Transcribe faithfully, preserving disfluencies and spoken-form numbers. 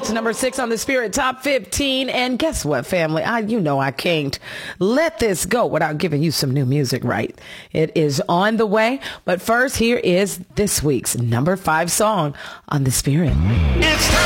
That's number six on the Spirit Top fifteen. And guess what, family? I, you know I can't let this go without giving you some new music, right? It is on the way. But first, here is this week's number five song on the Spirit. It's